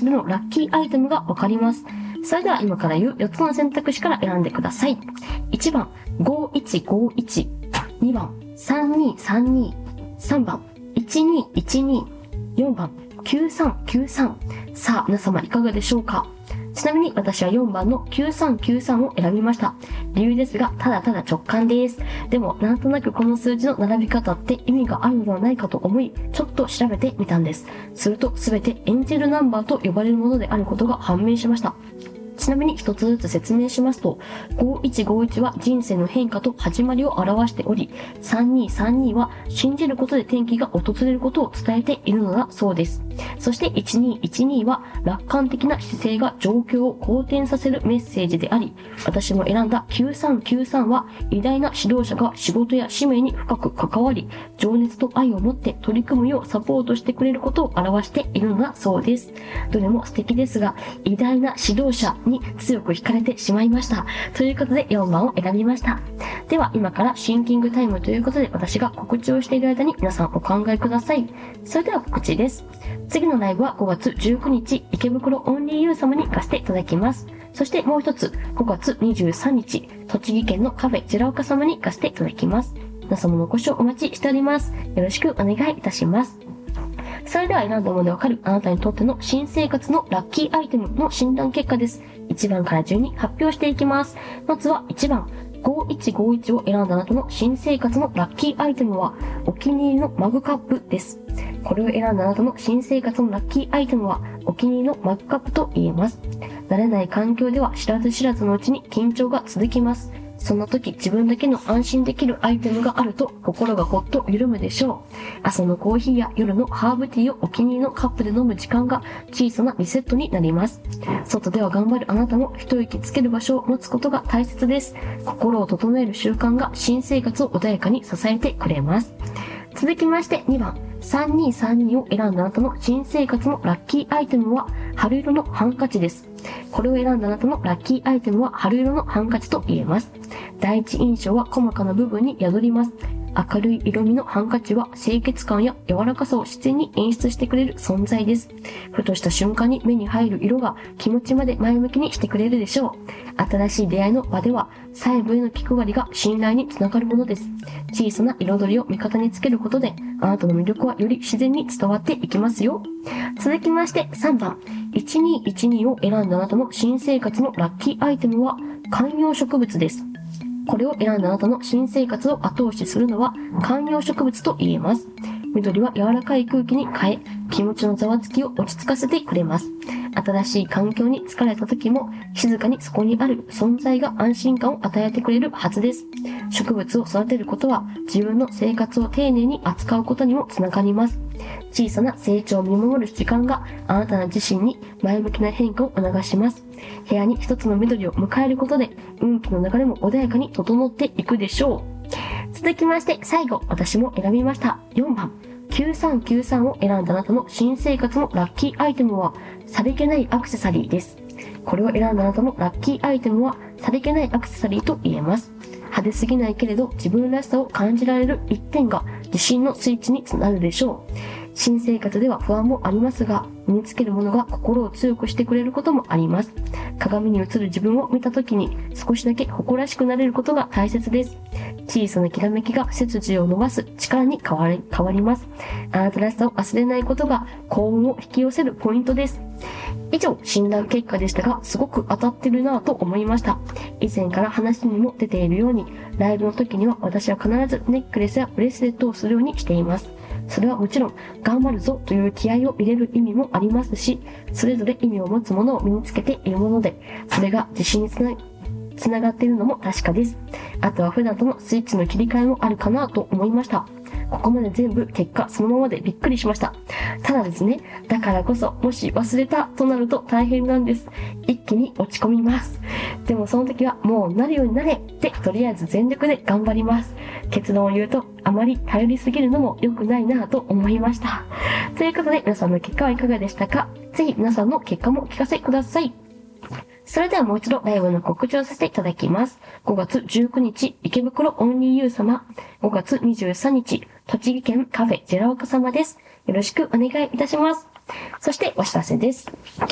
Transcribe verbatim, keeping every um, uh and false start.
月でのラッキーアイテムがわかります。それでは今から言うよっつの選択肢から選んでください。いちばん、ごいちごいち。にばん、さんにさんに。さんばん、いちにいちに。よんばん、きゅうさんきゅうさん。さあ、皆様いかがでしょうか？ちなみに私はよんばんのきゅうさんきゅうさんを選びました。理由ですが、ただただ直感です。でも、なんとなくこの数字の並び方って意味があるのではないかと思い、ちょっと調べてみたんです。すると、すべてエンジェルナンバーと呼ばれるものであることが判明しました。ちなみに一つずつ説明しますと、ごいちごいちは人生の変化と始まりを表しており、さんにさんには信じることで転機が訪れることを伝えているのだそうです。そしていちにいちには楽観的な姿勢が状況を好転させるメッセージであり、私も選んだきゅうさんきゅうさんは偉大な指導者が仕事や使命に深く関わり、情熱と愛を持って取り組むようサポートしてくれることを表しているのだそうです。どれも素敵ですが、偉大な指導者に強く惹かれてしまいました。ということでよんばんを選びました。では今からシンキングタイムということで、私が告知をしている間に皆さんお考えください。それでは告知です。次のライブはごがつじゅうくにち、池袋オンリーユー様に行かせていただきます。そしてもう一つ、ごがつにじゅうさんにち、栃木県のカフェジェラオカ様に行かせていただきます。皆様のお越しをお待ちしております。よろしくお願いいたします。それでは選んだものでわかるあなたにとっての新生活のラッキーアイテムの診断結果です。いちばんから順に発表していきます。まずはいちばん、ごいちごいちを選んだあなたの新生活のラッキーアイテムはお気に入りのマグカップです。これを選んだあなたの新生活のラッキーアイテムはお気に入りのマグカップと言えます。慣れない環境では知らず知らずのうちに緊張が続きます。そんな時自分だけの安心できるアイテムがあると心がほっと緩むでしょう。朝のコーヒーや夜のハーブティーをお気に入りのカップで飲む時間が小さなリセットになります。外では頑張るあなたも一息つける場所を持つことが大切です。心を整える習慣が新生活を穏やかに支えてくれます。続きましてにばん、さんにさんにを選んだあなたの新生活のラッキーアイテムは春色のハンカチです。これを選んだあなたのラッキーアイテムは春色のハンカチと言えます。第一印象は細かな部分に宿ります。明るい色味のハンカチは清潔感や柔らかさを自然に演出してくれる存在です。ふとした瞬間に目に入る色が気持ちまで前向きにしてくれるでしょう。新しい出会いの場では細部への気配りが信頼につながるものです。小さな彩りを味方につけることであなたの魅力はより自然に伝わっていきますよ。続きましてさんばん、いちにいちにを選んだあなたの新生活のラッキーアイテムは観葉植物です。これを選んだあなたの新生活を後押しするのは観葉植物と言えます。緑は柔らかい空気に変え、気持ちのざわつきを落ち着かせてくれます。新しい環境に疲れた時も静かにそこにある存在が安心感を与えてくれるはずです。植物を育てることは自分の生活を丁寧に扱うことにもつながります。小さな成長を見守る時間があなた自身に前向きな変化を促します。部屋に一つの緑を迎えることで運気の流れも穏やかに整っていくでしょう。続きまして最後、私も選びましたよんばん、きゅうさんきゅうさんを選んだあなたの新生活のラッキーアイテムはさりげないアクセサリーです。これを選んだあなたのラッキーアイテムはさりげないアクセサリーと言えます。派手すぎないけれど自分らしさを感じられる一点が自信のスイッチにつながるでしょう。新生活では不安もありますが、身につけるものが心を強くしてくれることもあります。鏡に映る自分を見た時に少しだけ誇らしくなれることが大切です。小さなきらめきが背筋を伸ばす力に変わり、変わります。あなたらしさを忘れないことが幸運を引き寄せるポイントです。以上、診断結果でしたが、すごく当たってるなぁと思いました。以前から話にも出ているように、ライブの時には私は必ずネックレスやブレスレットをするようにしています。それはもちろん、頑張るぞという気合を入れる意味もありますし、それぞれ意味を持つものを身につけているもので、それが自信につなつながっているのも確かです。あとは普段とのスイッチの切り替えもあるかなと思いました。ここまで全部結果そのままでびっくりしました。ただですね、だからこそもし忘れたとなると大変なんです。一気に落ち込みます。でもその時はもうなるようになれってとりあえず全力で頑張ります。結論を言うとあまり頼りすぎるのも良くないなと思いました。ということで皆さんの結果はいかがでしたか？ぜひ皆さんの結果もお聞かせください。それではもう一度ライブの告知をさせていただきます。ごがつじゅうくにち、池袋オンリーユー様。ごがつにじゅうさんにち、栃木県カフェジェラオカ様です。よろしくお願いいたします。そしてお知らせです。